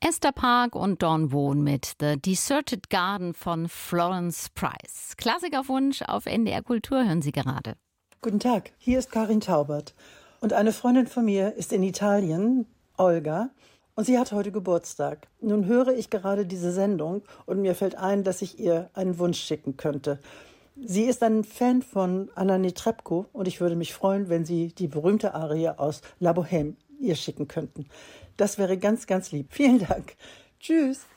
Esther Park und Dawn Wohn mit The Deserted Garden von Florence Price. Klassikerwunsch auf NDR Kultur hören Sie gerade. Guten Tag, hier ist Karin Taubert. Und eine Freundin von mir ist in Italien, Olga, und sie hat heute Geburtstag. Nun höre ich gerade diese Sendung und mir fällt ein, dass ich ihr einen Wunsch schicken könnte. Sie ist ein Fan von Anna Netrebko und ich würde mich freuen, wenn Sie die berühmte Arie aus La Bohème ihr schicken könnten. Das wäre ganz, ganz lieb. Vielen Dank. Tschüss.